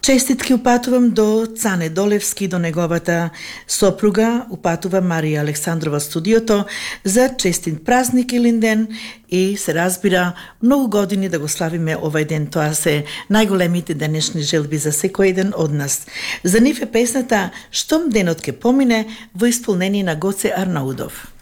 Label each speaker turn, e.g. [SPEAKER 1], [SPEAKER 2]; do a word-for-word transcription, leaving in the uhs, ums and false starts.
[SPEAKER 1] Честитки упатувам до Цане Долевски, до неговата сопруга, упатува Марија Александрова студиото за честит празник илин ден и се разбира многу години да го славиме овај ден. Тоа се најголемите денешни желби за секој еден од нас. За нив е песната "Штом денот ке помине" во исполнение на Гоце Арнаудов.